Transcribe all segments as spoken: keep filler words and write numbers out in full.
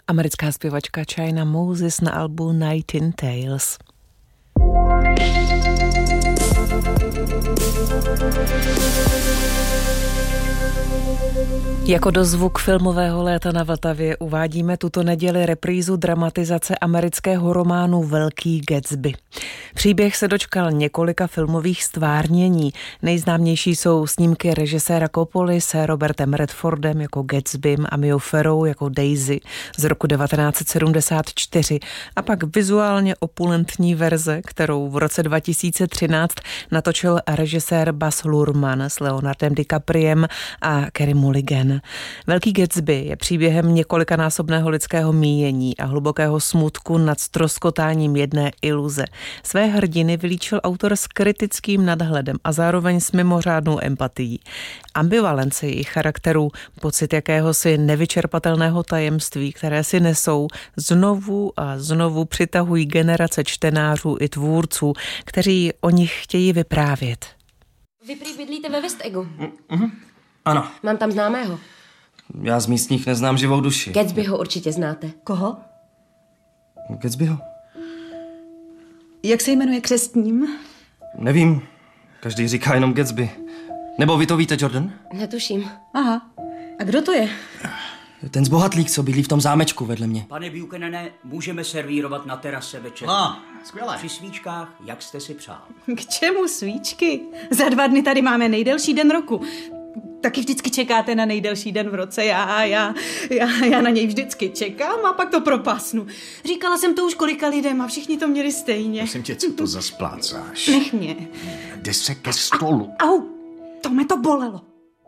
Americká zpěvačka China Moses na albu Nightingale Tales. Jako dozvuk filmového léta na Vltavě uvádíme tuto neděli reprízu dramatizace amerického románu Velký Gatsby. Příběh se dočkal několika filmových stvárnění. Nejznámější jsou snímky režiséra Coppoly s Robertem Redfordem jako Gatsbym a Miou Farrow jako Daisy z roku devatenáct set sedmdesát čtyři a pak vizuálně opulentní verze, kterou v roce dva tisíce třináct natočil režisér Baz Luhrmann s Leonardem DiCapriem a Carey Mulligan. Velký Gatsby je příběhem několikanásobného lidského míjení a hlubokého smutku nad ztroskotáním jedné iluze. Své hrdiny vylíčil autor s kritickým nadhledem a zároveň s mimořádnou empatií. Ambivalence jejich charakterů, pocit jakéhosi nevyčerpatelného tajemství, které si nesou, znovu a znovu přitahují generace čtenářů i tvůrců, kteří o nich chtějí vyprávět. Vy prý bydlíte ve West Eggu? Mm-hmm. Ano. Mám tam známého. Já z místních neznám živou duši. Gatsbyho určitě znáte. Koho? Gatsbyho? Jak se jmenuje křestním? Nevím. Každý říká jenom Gatsby. Nebo vy to víte, Jordan? Netuším. Aha. A kdo to je? Ten zbohatlík, co bydlí v tom zámečku vedle mě. Pane Buchanane, můžeme servírovat na terase večer. No, skvěle. Při svíčkách, jak jste si přál. K čemu svíčky? Za dva dny tady máme nejdelší den roku. Taky vždycky čekáte na nejdelší den v roce. Já, já, já, já na něj vždycky čekám a pak to propásnu. Říkala jsem to už kolika lidem a všichni to měli stejně. Prosím tě, co to zasplácáš? Nech mě. Jde se ke stolu. Au, to mě to bolelo.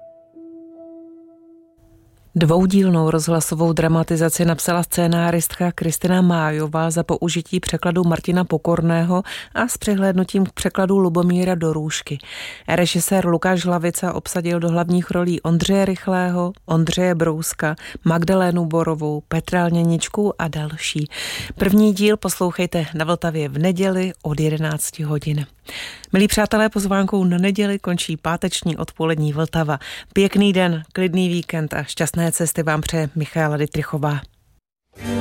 Dvoudílnou rozhlasovou dramatizaci napsala scénáristka Kristina Májová za použití překladu Martina Pokorného a s přihlédnutím k překladu Lubomíra Dorůšky. Režisér Lukáš Hlavica obsadil do hlavních rolí Ondřeje Rychlého, Ondřeje Brouska, Magdalénu Borovou, Petra Lněničku a další. První díl poslouchejte na Vltavě v neděli od jedenácti hodin. Milí přátelé, pozvánkou na neděli končí páteční odpolední Vltava. Pěkný den, klidný víkend a šťastné cesty vám přeje Michaela Dittrichová.